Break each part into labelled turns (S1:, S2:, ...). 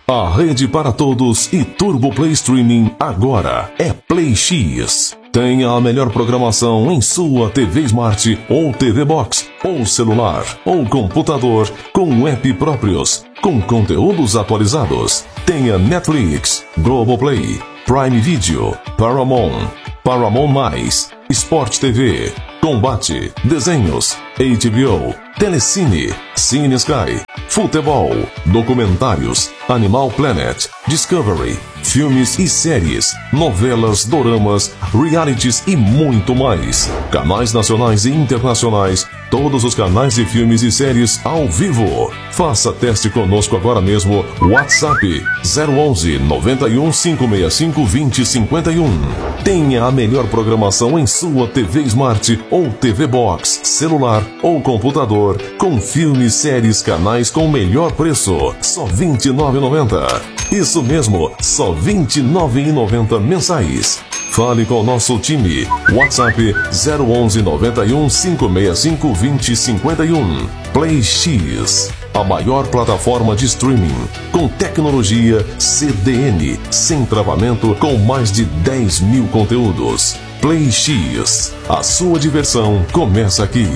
S1: A rede para todos e Turbo Play Streaming agora é Play X. Tenha a melhor programação em sua TV Smart ou TV Box, ou celular, ou computador, com app próprios, com conteúdos atualizados. Tenha Netflix, Globoplay, Prime Video, Paramount, Paramount+, Sport TV, Combate, Desenhos, HBO, Telecine, Cine Sky, Futebol, Documentários, Animal Planet, Discovery, filmes e séries, novelas, doramas, realities e muito mais. Canais nacionais e internacionais, todos os canais de filmes e séries ao vivo. Faça teste conosco agora mesmo. WhatsApp 011 91 565 2051. Tenha a melhor programação em sua TV Smart ou TV Box, celular ou computador, com filmes, séries, canais com melhor preço. Só R$ 29,90. Isso mesmo, só R$ 29,90 mensais. Fale com o nosso time. WhatsApp 011 91 565 2051. Play X, a maior plataforma de streaming com tecnologia CDN, sem travamento, com mais de 10 mil conteúdos. Play X, a sua diversão começa aqui.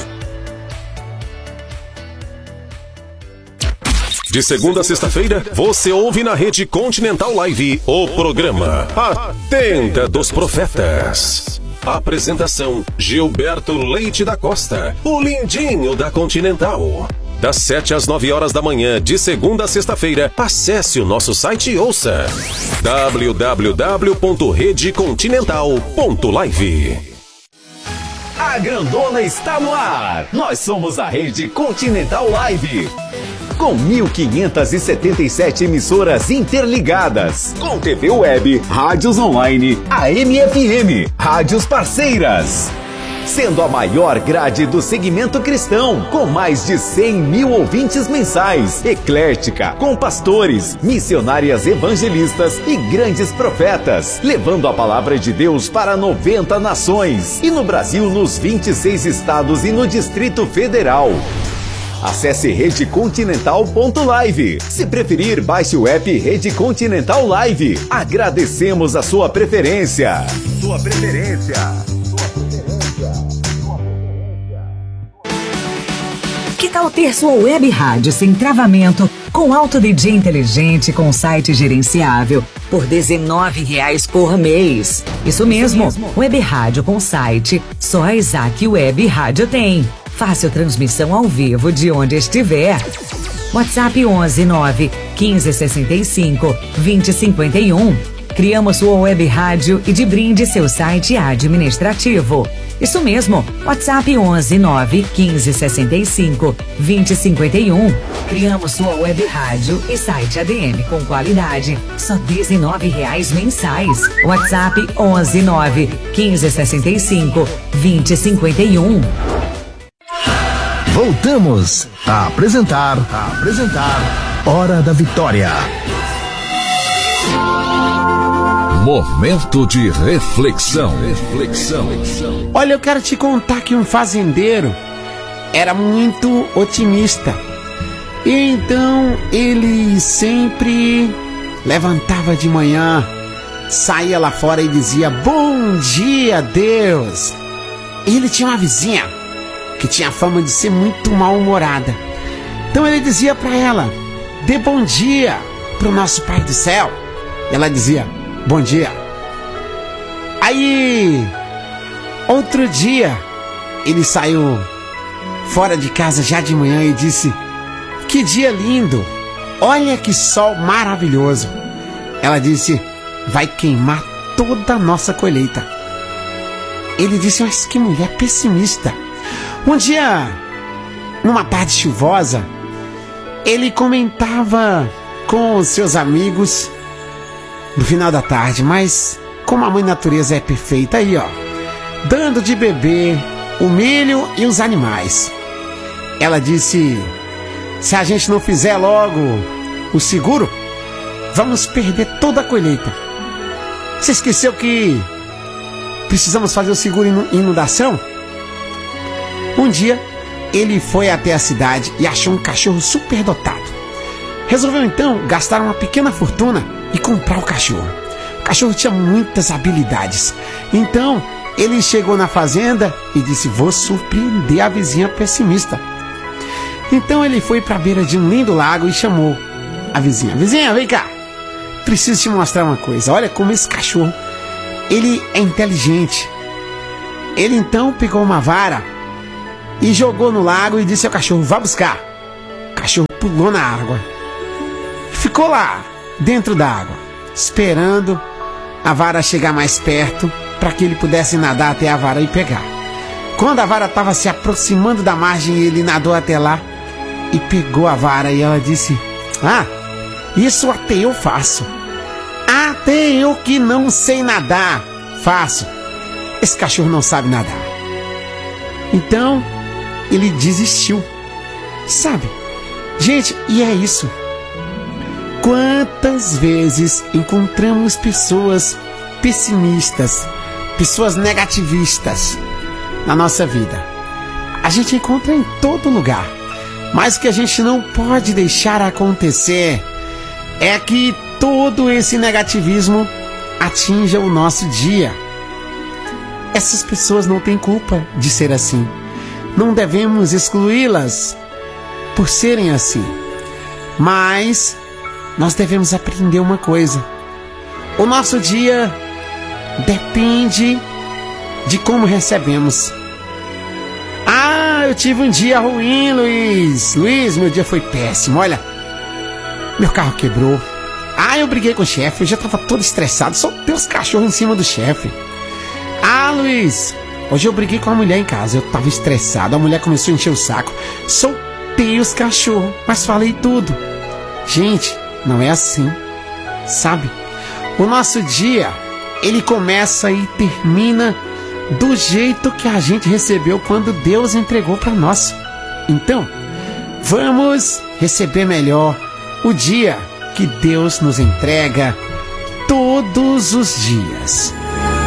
S1: De segunda a sexta-feira, você ouve na Rede Continental Live o programa A Tenda dos Profetas. Apresentação: Gilberto Leite da Costa, o lindinho da Continental. Das 7 às 9 horas da manhã, de segunda a sexta-feira, acesse o nosso site e ouça www.redecontinental.live.
S2: A grandona está no ar. Nós somos a Rede Continental Live. Com 1.577 emissoras interligadas, com TV web, rádios online, AM e FM, rádios parceiras. Sendo a maior grade do segmento cristão, com mais de 100 mil ouvintes mensais, eclética, com pastores, missionárias evangelistas e grandes profetas, levando a palavra de Deus para 90 nações, e no Brasil nos 26 estados e no Distrito Federal. Acesse redecontinental.live. Se preferir, baixe o app Rede Continental Live. Agradecemos a sua preferência.
S3: Que tal ter sua web rádio sem travamento, com alto DJ inteligente, com site gerenciável, por R$19 por mês? Isso mesmo, web rádio com site, só a Isaac Web Rádio tem. Fácil transmissão ao vivo de onde estiver. WhatsApp 11 9 15 65 20 51. Criamos sua web rádio e de brinde seu site administrativo. Isso mesmo, WhatsApp 11 9 15 65 20 51. Criamos sua web rádio e site ADM com qualidade, só R$19 mensais. WhatsApp 11 9 15 65 20 51.
S4: Voltamos a apresentar Hora da Vitória.
S1: Momento de reflexão.
S5: Olha, eu quero te contar que um fazendeiro era muito otimista. E então ele sempre levantava de manhã, saía lá fora e dizia: "Bom dia, Deus!" E ele tinha uma vizinha que tinha fama de ser muito mal-humorada. Então ele dizia para ela: "Dê bom dia pro nosso Pai do Céu." E ela dizia: "Bom dia." Aí, outro dia, ele saiu fora de casa já de manhã e disse: "Que dia lindo! Olha que sol maravilhoso." Ela disse: "Vai queimar toda a nossa colheita." Ele disse: "Mas que mulher pessimista." Um dia, numa tarde chuvosa, ele comentava com os seus amigos no final da tarde: "Mas como a mãe natureza é perfeita aí, ó, dando de beber o milho e os animais." Ela disse: "Se a gente não fizer logo o seguro, vamos perder toda a colheita. Você esqueceu que precisamos fazer o seguro inundação?" Um dia, ele foi até a cidade e achou um cachorro superdotado. Resolveu então gastar uma pequena fortuna e comprar o cachorro. O cachorro tinha muitas habilidades. Então ele chegou na fazenda e disse: vou surpreender a vizinha pessimista. Então ele foi para a beira de um lindo lago e chamou a vizinha: vizinha, vem cá, preciso te mostrar uma coisa. Olha como esse cachorro, ele é inteligente. Ele então pegou uma vara e jogou no lago e disse ao cachorro: vá buscar. O cachorro pulou na água, ficou lá dentro da água, esperando a vara chegar mais perto para que ele pudesse nadar até a vara e pegar. Quando a vara estava se aproximando da margem, ele nadou até lá e pegou a vara e ela disse: ah, isso até eu faço. Até eu que não sei nadar faço. Esse cachorro não sabe nadar. Então ele desistiu. Sabe, gente, e é isso. Quantas vezes encontramos pessoas pessimistas, pessoas negativistas na nossa vida? A gente encontra em todo lugar. Mas o que a gente não pode deixar acontecer é que todo esse negativismo atinja o nosso dia. Essas pessoas não têm culpa de ser assim. Não devemos excluí-las por serem assim. Mas nós devemos aprender uma coisa: o nosso dia depende de como recebemos. Ah, eu tive um dia ruim, Luiz. Luiz, meu dia foi péssimo. Olha, meu carro quebrou. Ah, eu briguei com o chefe, eu já estava todo estressado. Soltei os cachorros em cima do chefe. Ah, Luiz, hoje eu briguei com a mulher em casa. Eu estava estressado, a mulher começou a encher o saco. Soltei os cachorros, mas falei tudo. Gente, não é assim, sabe? O nosso dia, ele começa e termina do jeito que a gente recebeu quando Deus entregou para nós. Então, vamos receber melhor o dia que Deus nos entrega todos os dias.